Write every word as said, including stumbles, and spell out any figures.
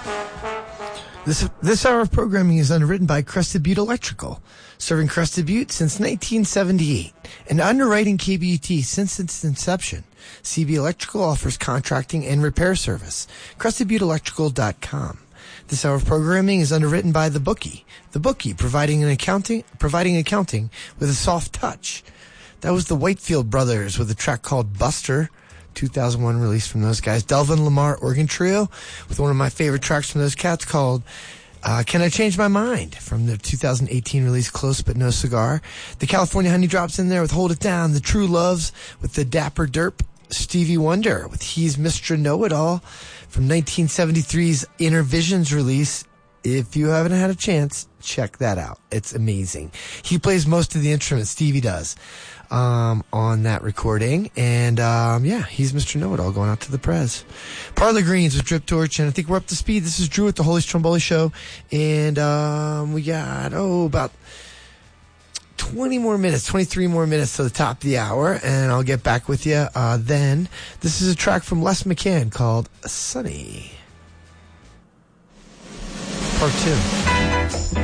This this hour of programming is underwritten by Crested Butte Electrical, serving Crested Butte since nineteen seventy-eight and underwriting K B U T since its inception. C B Electrical offers contracting and repair service. Crested Butte Electrical dot com. This hour of programming is underwritten by The Bookie. The Bookie, providing an accounting providing accounting with a soft touch. That was the Whitefield Brothers with a track called Buster. two thousand one release from those guys. Delvin Lamar Organ Trio with one of my favorite tracks from those cats called uh, Can I Change My Mind from the two thousand eighteen release Close But No Cigar. The California Honey Drops in there with Hold It Down. The True Loves with the Dapper Derp. Stevie Wonder with He's Mister Know-It-All from nineteen seventy-three's Inner Visions release. If you haven't had a chance, check that out. It's amazing. He plays most of the instruments, Stevie does. Um, on that recording. And, um, yeah, he's Mister Know-It-All going out to the Prez. Parlor Greens with Drip Torch, and I think we're up to speed. This is Drew at the Holy Stromboli Show. And, um, we got, oh, about twenty more minutes, twenty-three more minutes to the top of the hour, and I'll get back with you. Uh, then, this is a track from Les McCann called Sunny. Part two.